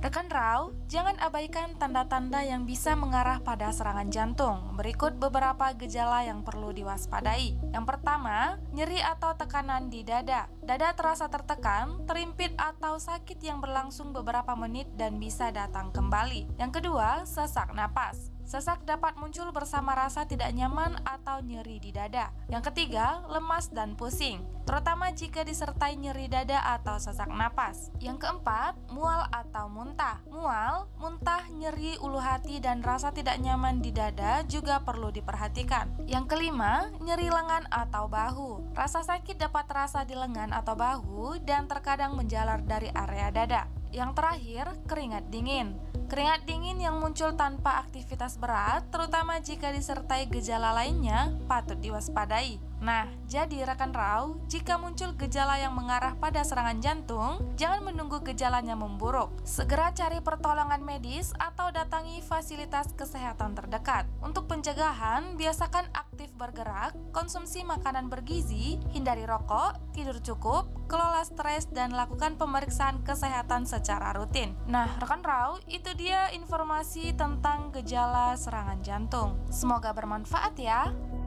Rekan Rau, jangan abaikan tanda-tanda yang bisa mengarah pada serangan jantung. Berikut beberapa gejala yang perlu diwaspadai. Yang pertama, nyeri atau tekanan di dada. Dada terasa tertekan, terimpit atau sakit yang berlangsung beberapa menit dan bisa datang kembali. Yang kedua, sesak napas. Sesak dapat muncul bersama rasa tidak nyaman atau nyeri di dada. Yang ketiga, lemas dan pusing, terutama jika disertai nyeri dada atau sesak napas. Yang keempat, mual atau muntah. Mual, muntah, nyeri ulu hati dan rasa tidak nyaman di dada juga perlu diperhatikan. Yang kelima, nyeri lengan atau bahu. Rasa sakit dapat terasa di lengan atau bahu dan terkadang menjalar dari area dada. Yang terakhir, keringat dingin. Keringat dingin yang muncul tanpa aktivitas berat, terutama jika disertai gejala lainnya, patut diwaspadai. Nah, jadi rekan Rau, jika muncul gejala yang mengarah pada serangan jantung, jangan menunggu gejalanya memburuk. Segera cari pertolongan medis atau datangi fasilitas kesehatan terdekat. Untuk pencegahan, biasakan aktif bergerak, konsumsi makanan bergizi, hindari rokok, tidur cukup, kelola stres, dan lakukan pemeriksaan kesehatan secara rutin. Nah, rekan Rau, itu dia informasi tentang gejala serangan jantung. Semoga bermanfaat ya.